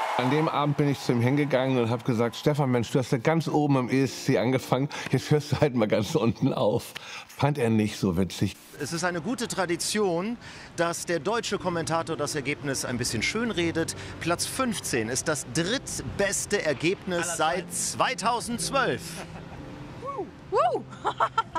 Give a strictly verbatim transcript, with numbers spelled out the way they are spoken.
An dem Abend bin ich zu ihm hingegangen und habe gesagt, Stefan, Mensch, du hast ja ganz oben im E S C angefangen, jetzt hörst du halt mal ganz unten auf. Fand er nicht so witzig. Es ist eine gute Tradition, dass der deutsche Kommentator das Ergebnis ein bisschen schönredet. Platz fünfzehn ist das drittbeste Ergebnis seit zweitausendzwölf. Woo!